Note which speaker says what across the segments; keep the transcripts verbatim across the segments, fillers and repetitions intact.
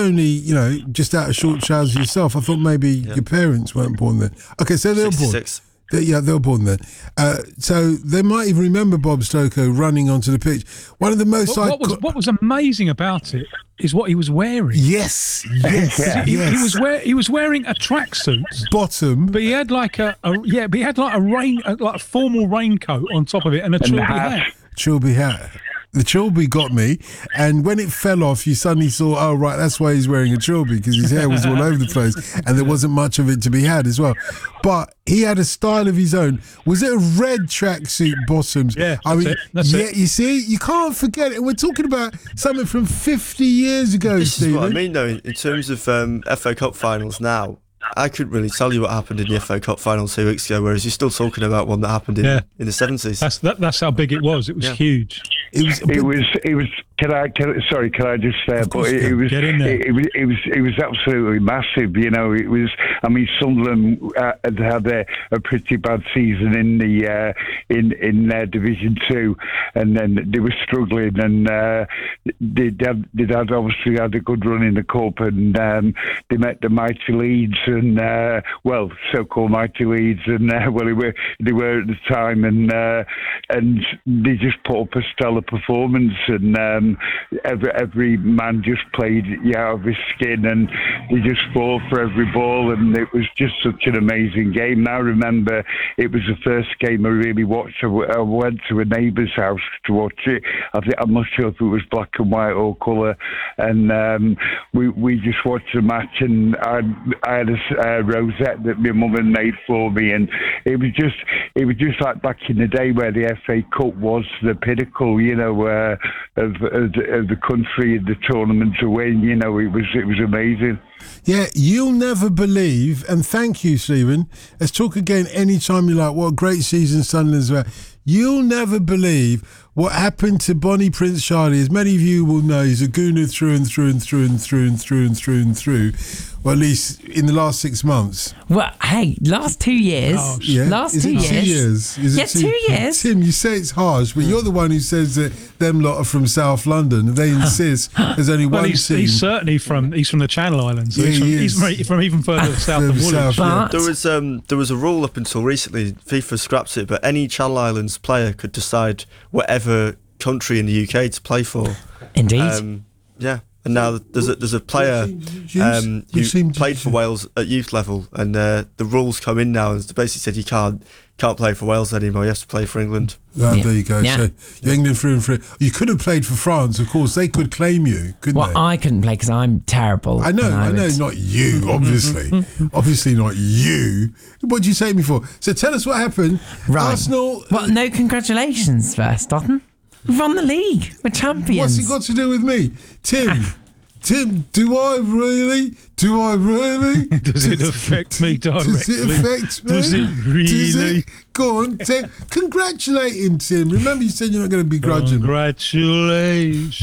Speaker 1: only, you know, just out of short trousers yourself. I thought maybe yeah. your parents weren't born then. Okay, so they were born. They, yeah, they were born then. Uh, so they might even remember Bob Stokoe running onto the pitch. One of the most...
Speaker 2: What, what, was, what was amazing about it is what he was wearing.
Speaker 1: Yes, yes,
Speaker 2: yeah. he,
Speaker 1: yes.
Speaker 2: He was wear, he was wearing a tracksuit
Speaker 1: bottom,
Speaker 2: but he had like a, a yeah, but he had like a rain, a, like a formal raincoat on top of it and a Trilby hat.
Speaker 1: Trilby hat. The Trilby got me, and when it fell off, you suddenly saw, oh, right, that's why he's wearing a Trilby, because his hair was all over the place, and there wasn't much of it to be had as well. But he had a style of his own. Was it a red tracksuit bottoms?
Speaker 2: Yeah,
Speaker 1: I mean,
Speaker 2: it. That's
Speaker 1: yeah,
Speaker 2: it.
Speaker 1: You see, you can't forget it. We're talking about something from fifty years ago,
Speaker 3: This
Speaker 1: Stephen.
Speaker 3: is what I mean, though, in, in terms of um, F A Cup finals now. I couldn't really tell you what happened in the F A Cup final two weeks ago, whereas you're still talking about one that happened in,
Speaker 2: yeah.
Speaker 3: in the seventies.
Speaker 2: That's that, that's how big it was. It was yeah. huge.
Speaker 1: It was.
Speaker 4: It was. It was. Can I? Can, sorry. Can I just say? But it, it was.
Speaker 2: Get in there.
Speaker 4: It, it was. It was. It was absolutely massive. You know. It was. I mean, Sunderland uh, had had a, a pretty bad season in the uh, in in uh, Division Two, and then they were struggling, and uh, they had they had obviously had a good run in the cup, and um, they met the mighty Leeds, and uh, well, so-called mighty Leeds, and uh, well, they were they were at the time, and uh, and they just put up a stellar performance, and um, every every man just played yeah out of his skin, and they just fought for every ball, and it was just such an amazing game. And I remember it was the first game I really watched. I, w- I went to a neighbour's house to watch it. I think I'm not sure if it was black and white or colour, and um, we we just watched the match, and I I had a uh, rosette that my mum had made for me, and it was just it was just like back in the day where the F A Cup was the pinnacle, you know, uh, of, of, of the country, the tournament to win. You know, it was it was amazing.
Speaker 1: Yeah, you'll never believe, and thank you, Stephen. Let's talk again anytime you like. What a great season Sunderland's had. You'll never believe what happened to Bonnie Prince Charlie. As many of you will know, he's a Gooner through and through and through and through and through and through and through. Well, at least in the last six months.
Speaker 5: Well, hey, last two years. Oh,
Speaker 1: yeah.
Speaker 5: Last
Speaker 1: Is
Speaker 5: two
Speaker 1: it
Speaker 5: years.
Speaker 1: Two years. Is
Speaker 5: yeah,
Speaker 1: it two,
Speaker 5: two years.
Speaker 1: Tim, you say it's harsh, but you're the one who says that them lot are from South London, and they insist there's only
Speaker 2: well,
Speaker 1: one
Speaker 2: he's,
Speaker 1: team.
Speaker 2: He's certainly from he's from the Channel Islands. So
Speaker 1: Yeah,
Speaker 2: he's, from,
Speaker 1: he is.
Speaker 2: he's from, from even further south than Woolwich.
Speaker 1: South, yeah.
Speaker 5: But
Speaker 3: There was um, there was a rule up until recently. FIFA scrapped it, but any Channel Islands player could decide whatever country in the U K to play for.
Speaker 5: Indeed.
Speaker 3: Um, yeah. And now there's a there's a player um, who played for Wales at youth level, and uh, the rules come in now, and it's basically said you can't can't play for Wales anymore. You have to play for England.
Speaker 1: Oh,
Speaker 5: Yeah.
Speaker 1: There you go.
Speaker 5: Yeah.
Speaker 1: So you're England through and through. You could have played for France, of course. They could claim you, couldn't
Speaker 5: well,
Speaker 1: they?
Speaker 5: I couldn't play because I'm terrible.
Speaker 1: I know,
Speaker 5: and
Speaker 1: I know,
Speaker 5: would-
Speaker 1: not you, obviously. Obviously not you. What did you say before? So tell us what happened.
Speaker 5: Right.
Speaker 1: Arsenal.
Speaker 5: Well, no congratulations first, Dotton. We've won the league. We're champions.
Speaker 1: What's it got to do with me? Tim, Tim, do I really? Do I really?
Speaker 2: Does it affect me directly?
Speaker 1: Does it affect me?
Speaker 2: Does it really?
Speaker 1: Does it? Go on, Tim. Congratulate him, Tim. Remember you said you're not going to begrudge him.
Speaker 2: Congratulations,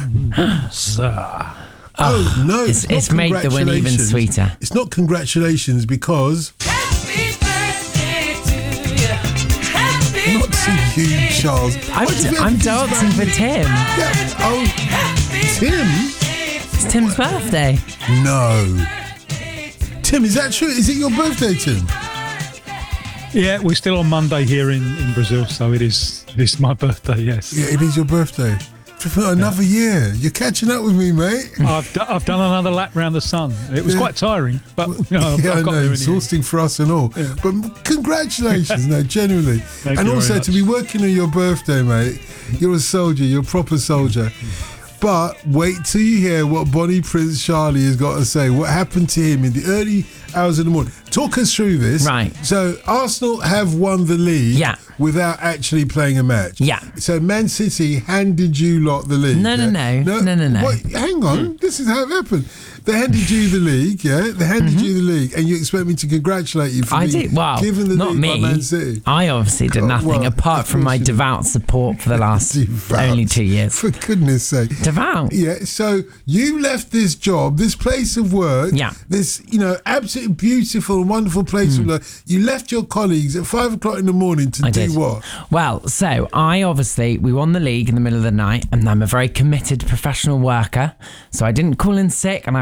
Speaker 2: sir.
Speaker 1: Oh, no,
Speaker 5: It's,
Speaker 1: it's,
Speaker 5: it's
Speaker 1: not
Speaker 5: made the win even
Speaker 1: congratulations.
Speaker 5: sweeter.
Speaker 1: It's not congratulations because... Not to you, Charles.
Speaker 5: I'm,
Speaker 1: What, do we have
Speaker 5: I'm
Speaker 1: to
Speaker 5: dancing for
Speaker 1: disband-
Speaker 5: Tim.
Speaker 1: Yeah. Oh, Tim?
Speaker 5: It's Tim's birthday.
Speaker 1: No. Tim, is that true? Is it your birthday, Tim?
Speaker 2: Yeah, we're still on Monday here in, in Brazil, so it is it is my birthday. Yes.
Speaker 1: Yeah, it is your birthday. For another year. You're catching up with me, mate.
Speaker 2: I've d- I've done another lap round the sun. It was
Speaker 1: Yeah.
Speaker 2: quite tiring, but you know, I've,
Speaker 1: yeah,
Speaker 2: I've
Speaker 1: I
Speaker 2: got
Speaker 1: know,
Speaker 2: there in the end.
Speaker 1: exhausting for us and all.
Speaker 2: Yeah.
Speaker 1: But congratulations, no, genuinely.
Speaker 2: Thank
Speaker 1: and
Speaker 2: you
Speaker 1: also
Speaker 2: very
Speaker 1: to be working on your birthday, mate. You're a soldier, you're a proper soldier. But wait till you hear what Bonnie Prince Charlie has got to say. What happened to him in the early hours of the morning. Talk us through this.
Speaker 5: Right.
Speaker 1: So Arsenal have won the league
Speaker 5: Yeah.
Speaker 1: without actually playing a match.
Speaker 5: Yeah.
Speaker 1: So Man City handed you lot the league.
Speaker 5: No, no,
Speaker 1: yeah?
Speaker 5: no. No, no, no.
Speaker 1: Wait, hang on. This is how it happened. They handed you the league, yeah? They handed
Speaker 5: Mm-hmm.
Speaker 1: you the league, and you expect me to congratulate you for
Speaker 5: I
Speaker 1: being
Speaker 5: did. Wow.
Speaker 1: given the
Speaker 5: Not
Speaker 1: league by
Speaker 5: me.
Speaker 1: Man City.
Speaker 5: I obviously did
Speaker 1: God,
Speaker 5: nothing
Speaker 1: well,
Speaker 5: apart
Speaker 1: of
Speaker 5: from
Speaker 1: course
Speaker 5: my
Speaker 1: you did.
Speaker 5: devout support for the last
Speaker 1: Devout.
Speaker 5: only two years.
Speaker 1: For goodness sake.
Speaker 5: Devout.
Speaker 1: Yeah, so you left this job, this place of work,
Speaker 5: Yeah.
Speaker 1: this, you know, absolutely beautiful and wonderful place of work. You left your colleagues at five o'clock in the morning to
Speaker 5: I
Speaker 1: do
Speaker 5: did.
Speaker 1: what?
Speaker 5: Well, so I obviously, we won the league in the middle of the night, and I'm a very committed professional worker. So I didn't call in sick, and I